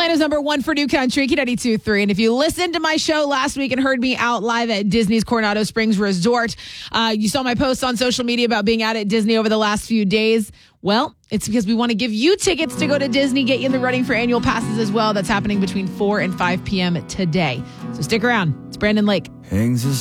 Atlanta's number one for new country, K92.3. And if you listened to my show last week and heard me out live at Disney's Coronado Springs Resort, you saw my posts on social media about being out at Disney over the last few days. Well, it's because we want to give you tickets to go to Disney, get you in the running for annual passes as well. That's happening between 4 and 5 p.m. today. So stick around. It's Brandon Lake. Hangs